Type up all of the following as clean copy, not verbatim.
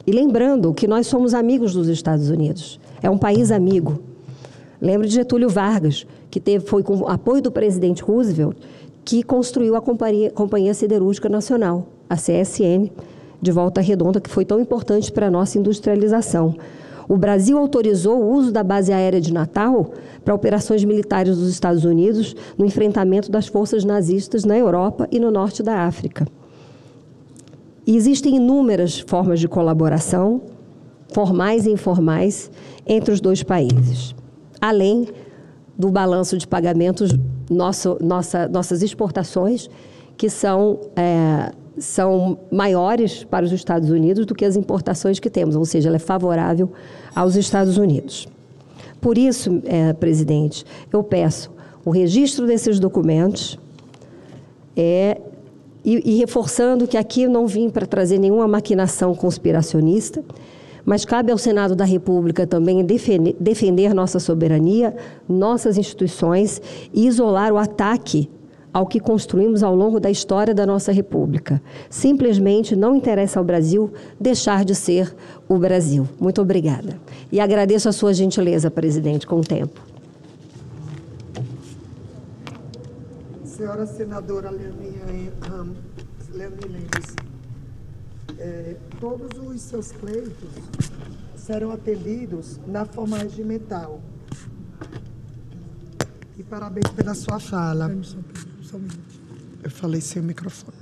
E lembrando que nós somos amigos dos Estados Unidos. É um país amigo. Lembro de Getúlio Vargas, que foi com o apoio do presidente Roosevelt, que construiu a Companhia Siderúrgica Nacional, a CSN, de Volta Redonda, que foi tão importante para a nossa industrialização. O Brasil autorizou o uso da base aérea de Natal para operações militares dos Estados Unidos no enfrentamento das forças nazistas na Europa e no norte da África. E existem inúmeras formas de colaboração, formais e informais, entre os dois países, além do balanço de pagamentos, nossas exportações, que são maiores para os Estados Unidos do que as importações que temos, ou seja, ela é favorável aos Estados Unidos. Por isso, presidente, eu peço o registro desses documentos e reforçando que aqui eu não vim para trazer nenhuma maquinação conspiracionista, mas cabe ao Senado da República também defender nossa soberania, nossas instituições e isolar o ataque ao que construímos ao longo da história da nossa República. Simplesmente não interessa ao Brasil deixar de ser o Brasil. Muito obrigada. E agradeço a sua gentileza, presidente, com o tempo. Senhora senadora Leane Lemos, todos os seus pleitos serão atendidos na forma regimental. E parabéns pela sua fala. Só um minuto. Eu falei sem o microfone.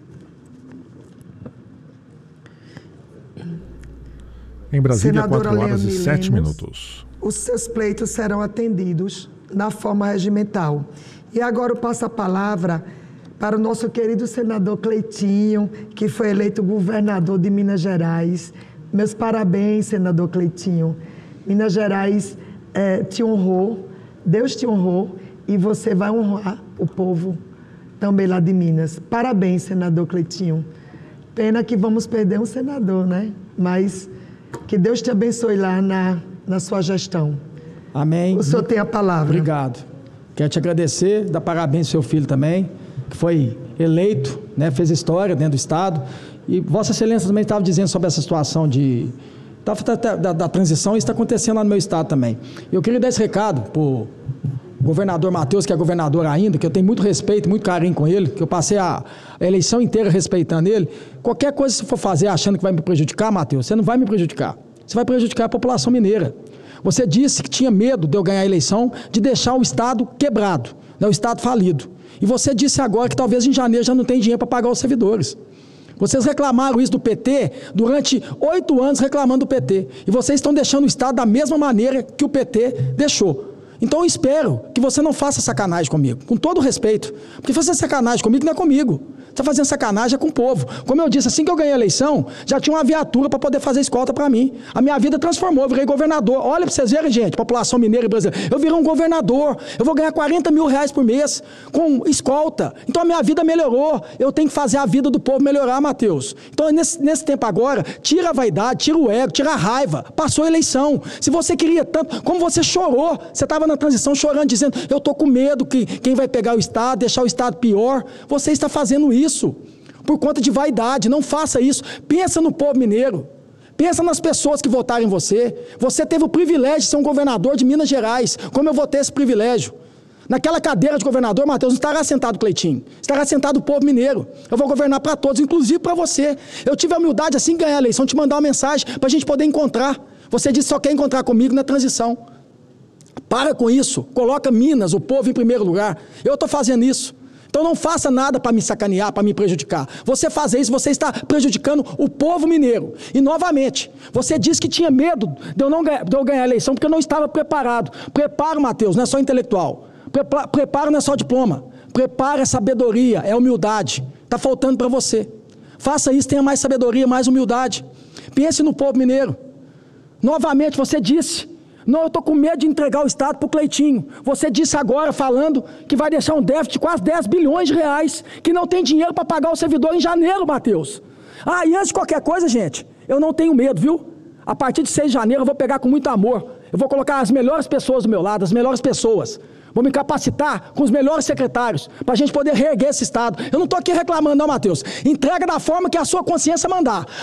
Em Brasília, Senadora 4h07. Os seus pleitos serão atendidos na forma regimental. E agora eu passo a palavra para o nosso querido senador Cleitinho, que foi eleito governador de Minas Gerais. Meus parabéns, senador Cleitinho. Minas Gerais te honrou, Deus te honrou, e você vai honrar o povo também lá de Minas. Parabéns, senador Cleitinho. Pena que vamos perder um senador, né? Mas que Deus te abençoe lá na sua gestão. Amém. O senhor tem a palavra. Obrigado. Quero te agradecer, dar parabéns ao seu filho também, que foi eleito, né, fez história dentro do Estado. E Vossa Excelência também estava dizendo sobre essa situação da transição, isso está acontecendo lá no meu Estado também. Eu queria dar esse recado para o governador Matheus, que é governador ainda, que eu tenho muito respeito, muito carinho com ele, que eu passei a eleição inteira respeitando ele. Qualquer coisa que você for fazer achando que vai me prejudicar, Matheus, você não vai me prejudicar. Você vai prejudicar a população mineira. Você disse que tinha medo de eu ganhar a eleição, de deixar o Estado quebrado, né, o Estado falido. E você disse agora que talvez em janeiro já não tem dinheiro para pagar os servidores. Vocês reclamaram isso do PT durante 8 anos reclamando do PT. E vocês estão deixando o Estado da mesma maneira que o PT deixou. Então eu espero que você não faça sacanagem comigo, com todo respeito. Porque fazer sacanagem comigo não é comigo. Você está fazendo sacanagem com o povo. Como eu disse, assim que eu ganhei a eleição, já tinha uma viatura para poder fazer escolta para mim. A minha vida transformou, eu virei governador. Olha para vocês verem, gente, população mineira e brasileira. Eu virei um governador, eu vou ganhar 40 mil reais por mês com escolta. Então a minha vida melhorou. Eu tenho que fazer a vida do povo melhorar, Matheus. Então nesse tempo agora, tira a vaidade, tira o ego, tira a raiva. Passou a eleição. Se você queria tanto, como você chorou, você estava na transição chorando, dizendo, eu estou com medo que quem vai pegar o Estado, deixar o Estado pior. Você está fazendo isso por conta de vaidade. Não faça isso. Pensa no povo mineiro. Pensa nas pessoas que votaram em você. Você teve o privilégio de ser um governador de Minas Gerais, como eu vou ter esse privilégio. Naquela cadeira de governador, Matheus, não estará sentado o Cleitinho, estará sentado o povo mineiro. Eu vou governar para todos, inclusive para você. Eu tive a humildade, assim que ganhar a eleição, te mandar uma mensagem para a gente poder encontrar. Você disse que só quer encontrar comigo na transição. Para com isso. Coloca Minas, o povo, em primeiro lugar. Eu estou fazendo isso. Então não faça nada para me sacanear, para me prejudicar. Você fazer isso, você está prejudicando o povo mineiro. E novamente, você disse que tinha medo de eu ganhar a eleição porque eu não estava preparado. Preparo, Matheus, não é só intelectual. Preparo não é só diploma. Preparo é sabedoria, é humildade. Está faltando para você. Faça isso, tenha mais sabedoria, mais humildade. Pense no povo mineiro. Novamente, você disse... Não, eu estou com medo de entregar o Estado para o Cleitinho. Você disse agora, falando, que vai deixar um déficit de quase 10 bilhões de reais, que não tem dinheiro para pagar o servidor em janeiro, Matheus. Ah, e antes de qualquer coisa, gente, eu não tenho medo, viu? A partir de 6 de janeiro eu vou pegar com muito amor. Eu vou colocar as melhores pessoas do meu lado, as melhores pessoas. Vou me capacitar com os melhores secretários, para a gente poder reerguer esse Estado. Eu não estou aqui reclamando não, Matheus. Entrega da forma que a sua consciência mandar.